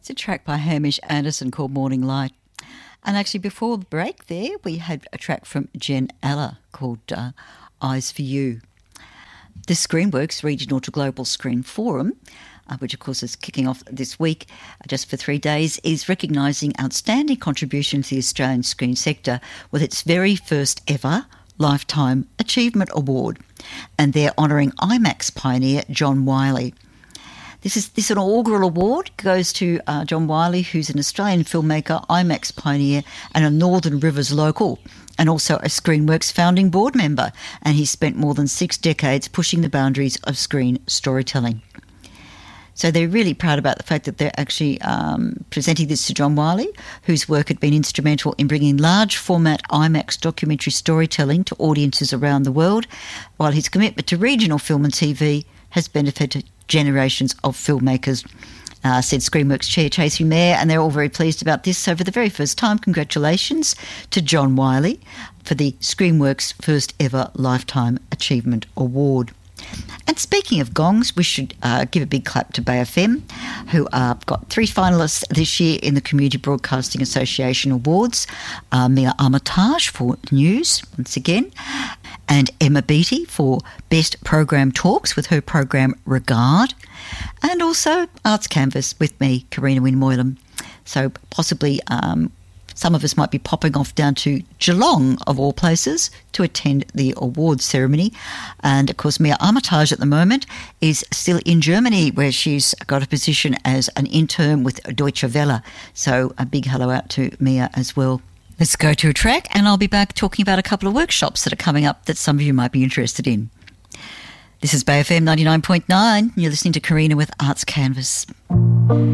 It's a track by Hamish Anderson called Morning Light. And actually before the break there, we had a track from Jen Aller called Eyes for You. The Screenworks Regional to Global Screen Forum, which of course is kicking off this week just for 3 days, is recognising outstanding contribution to the Australian screen sector with its very first ever Lifetime Achievement Award. And they're honouring IMAX pioneer John Wiley. This inaugural award goes to John Wiley, who's an Australian filmmaker, IMAX pioneer and a Northern Rivers local, and also a Screenworks founding board member. And he's spent more than 6 decades pushing the boundaries of screen storytelling. So they're really proud about the fact that they're actually presenting this to John Wiley, whose work had been instrumental in bringing large format IMAX documentary storytelling to audiences around the world, while his commitment to regional film and TV has benefited generations of filmmakers, said Screenworks Chair Tracy Mayer, and they're all very pleased about this. So for the very first time, congratulations to John Wiley for the Screenworks first ever Lifetime Achievement Award. And speaking of gongs, we should give a big clap to Bay FM, who got 3 finalists this year in the Community Broadcasting Association Awards. Mia Armitage for News, once again, and Emma Beattie for Best Program Talks with her program Regard, and also Arts Canvas with me, Karina Wynne-Moylan. So possibly some of us might be popping off down to Geelong, of all places, to attend the awards ceremony. And, of course, Mia Armitage at the moment is still in Germany, where she's got a position as an intern with Deutsche Welle. So a big hello out to Mia as well. Let's go to a track, and I'll be back talking about a couple of workshops that are coming up that some of you might be interested in. This is Bay FM 99.9. You're listening to Karina with Arts Canvas.